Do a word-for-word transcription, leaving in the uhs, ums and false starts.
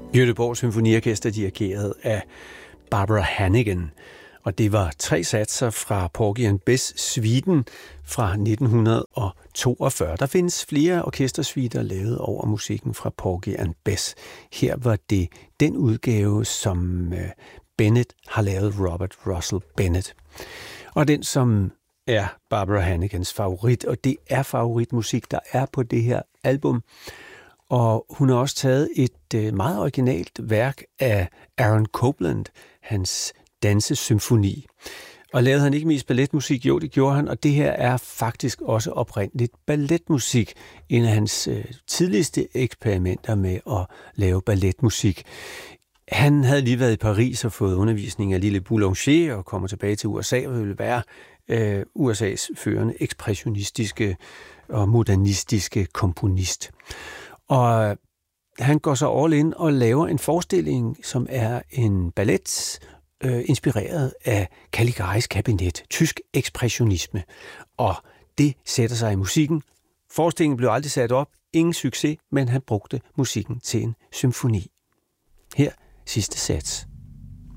Göteborg Symfoniorkester dirigeret af Barbara Hannigan, og det var tre satser fra Porgy and Bess suiten fra nitten toogfyrre. Der findes flere orkestersuiter lavet over musikken fra Porgy and Bess. Her var det den udgave, som Bennett har lavet, Robert Russell Bennett. Og den, som er Barbara Hannigans favorit, og det er favoritmusik, der er på det her album. Og hun har også taget et meget originalt værk af Aaron Copland, hans dansesymfoni. Og lavede han ikke mest balletmusik? Jo, det gjorde han, og det her er faktisk også oprindeligt balletmusik. En af hans øh, tidligste eksperimenter med at lave balletmusik. Han havde lige været i Paris og fået undervisning af Lille Boulanger og kommer tilbage til U S A og ville være øh, U S A's førende ekspressionistiske og modernistiske komponist. Og han går så all in og laver en forestilling, som er en ballet, øh, inspireret af Caligaris kabinet, tysk ekspressionisme. Og det sætter sig i musikken. Forestillingen blev aldrig sat op, ingen succes, men han brugte musikken til en symfoni. Her sidste sats.